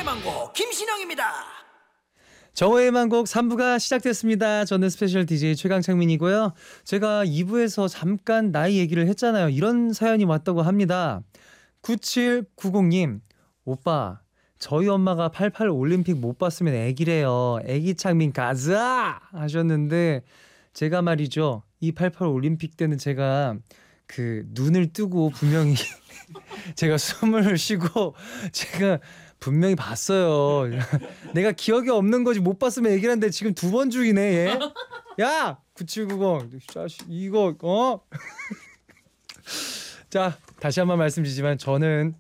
희망곡 김신영입니다. 정오의 희망곡 3부가 시작됐습니다. 저는 스페셜 DJ 최강창민이고요. 제가 2부에서 잠깐 나이 얘기를 했잖아요. 이런 사연이 왔다고 합니다. 9790님, 오빠 저희 엄마가 88 올림픽 못 봤으면 애기래요. 애기 창민 가자 하셨는데, 제가 말이죠, 이 88 올림픽 때는 제가 그 눈을 뜨고 분명히 제가 숨을 쉬고 제가 분명히 봤어요. 내가 기억이 없는 거지, 못 봤으면 얘기를 하는데 지금 두 번 죽이네 얘. 야 9790 자식 이거 자, 다시 한번 말씀드리지만 저는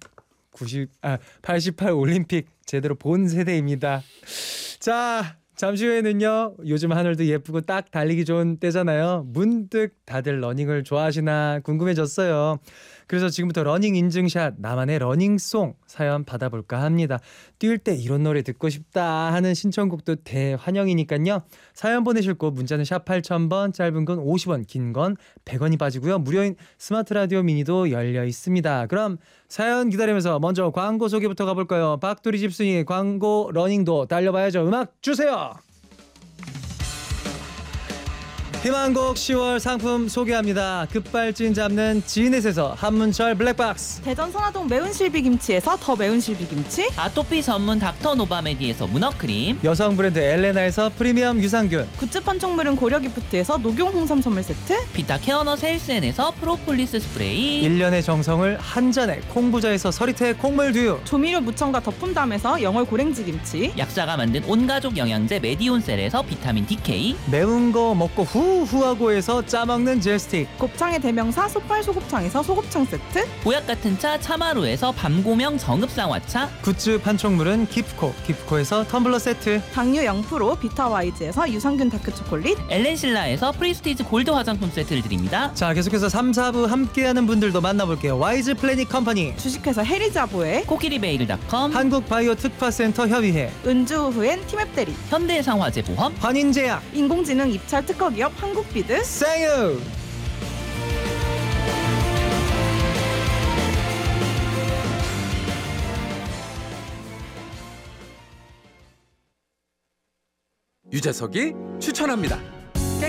88 올림픽 제대로 본 세대입니다. 자, 잠시 후에는요, 요즘 하늘도 예쁘고 딱 달리기 좋은 때잖아요. 문득 다들 러닝을 좋아하시나 궁금해졌어요. 그래서 지금부터 러닝 인증샷, 나만의 러닝송 사연 받아볼까 합니다. 뛸 때 이런 노래 듣고 싶다 하는 신청곡도 대환영이니까요. 사연 보내실 곳 문자는 샵 8000번, 짧은 건 50원, 긴 건 100원이 빠지고요. 무료인 스마트 라디오 미니도 열려 있습니다. 그럼 사연 기다리면서 먼저 광고 소개부터 가볼까요? 박두리 집순이 광고 러닝도 달려봐야죠. 음악 주세요. 희망곡 10월 상품 소개합니다. 급발진 잡는 지넷에서 한문철 블랙박스, 대전 선화동 매운 실비김치에서 더 매운 실비김치, 아토피 전문 닥터 노바메디에서 문어크림, 여성 브랜드 엘레나에서 프리미엄 유산균, 굿즈 판촉물은 고려기프트에서 녹용 홍삼 선물 세트, 비타 케어너 셀스엔에서 프로폴리스 스프레이, 1년의 정성을 한 잔에 콩부자에서 서리태 콩물 두유, 조미료 무첨가 덕분담에서 영월 고랭지 김치, 약사가 만든 온가족 영양제 메디온셀에서 비타민 DK, 매운 거 먹고 후하고에서 짜먹는 젤스틱, 곱창의 대명사 솥발소곱창에서 소곱창 세트, 보약 같은 차 차마루에서 밤고명 정읍상화차, 굿즈 판촉물은 기프코에서 텀블러 세트, 당류 0% 비타와이즈에서 유산균 다크초콜릿, 엘렌실라에서 프리스티지 골드 화장품 세트를 드립니다. 자, 계속해서 3, 4부 함께하는 분들도 만나볼게요. 와이즈 플래닛 컴퍼니, 주식회사 해리자보에, 코끼리베이글닷컴, 한국바이오 특파센터 협의회, 은주후엔 티맵대리, 현대해상화재보험, 환인제약, 인공지능 입찰 특허기업 한국비드, 세유. 유재석이 추천합니다.